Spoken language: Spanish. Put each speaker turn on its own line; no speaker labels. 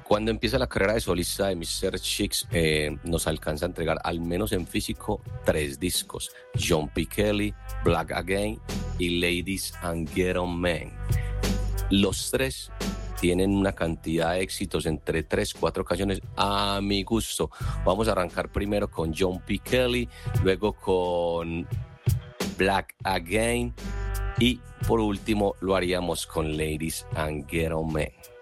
Cuando empieza la carrera de solista de Mr. Chicks, nos alcanza a entregar, al menos en físico, 3 discos: John P. Kelly, Black Again y Ladies and Gentlemen. Los 3 tienen una cantidad de éxitos, entre 3, 4 canciones a mi gusto. Vamos a arrancar primero con John P. Kelly, luego con Black Again y por último lo haríamos con Ladies and Gentlemen.